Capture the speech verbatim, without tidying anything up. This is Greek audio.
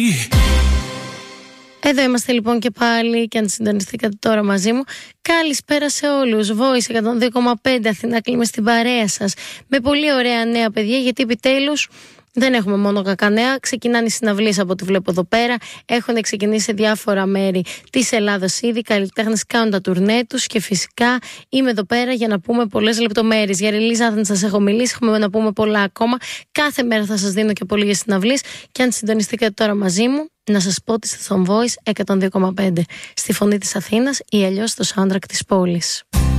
Εδώ είμαστε λοιπόν και πάλι, και αν συντονιστήκατε τώρα μαζί μου, καλησπέρα σε όλους. Voice εκατόν δύο κόμμα πέντε Αθηνά, κλείνουμε στην παρέα σας με πολύ ωραία νέα, παιδιά, γιατί επιτέλους δεν έχουμε μόνο κακά νέα. Ξεκινάνε οι συναυλίες από ό,τι βλέπω εδώ πέρα. Έχουν ξεκινήσει σε διάφορα μέρη της Ελλάδας ήδη. Οι καλλιτέχνες κάνουν τα τουρνέ τους και φυσικά είμαι εδώ πέρα για να πούμε πολλές λεπτομέρειες. Για release δεν σας έχω μιλήσει, έχουμε να πούμε πολλά ακόμα. Κάθε μέρα θα σας δίνω και πολύ για συναυλίες. Και αν συντονιστήκατε τώρα μαζί μου, να σας πω ότι στο Voice εκατόν δύο κόμμα πέντε, στη φωνή της Αθήνας ή αλλιώς στο soundtrack της πόλης.